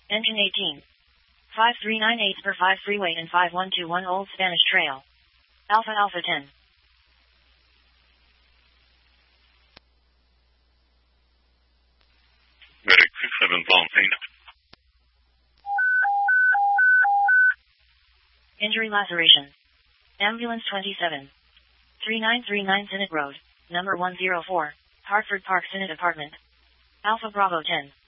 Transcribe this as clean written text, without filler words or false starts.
Engine 18. 5398 per 5 freeway and 5121 Old Spanish Trail. Alpha Alpha 10. Medic 27 Valentine. Injury laceration. Ambulance 27. 3939 Senate Road, number 104, Hartford Park Senate Apartment. Alpha Bravo 10.